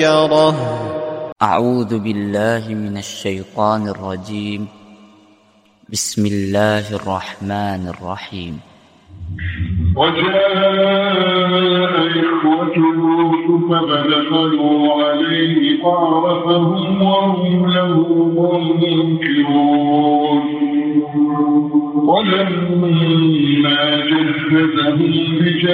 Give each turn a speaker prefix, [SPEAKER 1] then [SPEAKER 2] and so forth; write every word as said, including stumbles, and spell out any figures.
[SPEAKER 1] يره.
[SPEAKER 2] أعوذ بالله من الشيطان الرجيم. بسم الله الرحمن الرحيم.
[SPEAKER 3] وجاء إخوة لوط فدخلوا عليه فعرفهم وهم له منكرون. ولما جهزهم